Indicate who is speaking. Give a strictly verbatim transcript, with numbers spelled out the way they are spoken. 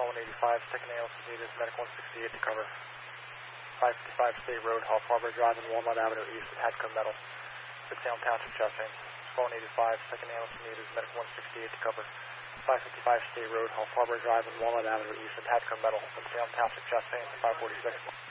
Speaker 1: one eighty-five, second ambulance is needed, medic one sixty-eight to cover. five fifty-five State Road, Hall Harbor Drive and Walnut Avenue East at Hadco Metal. Salem Township, chest pains. one eighty-five, second ambulance is needed, medic one sixty-eight to cover. five fifty-five State Road, Hall Harbor Drive and Walnut Avenue East at Hadco Metal. Salem Township, chest pains, five forty-six.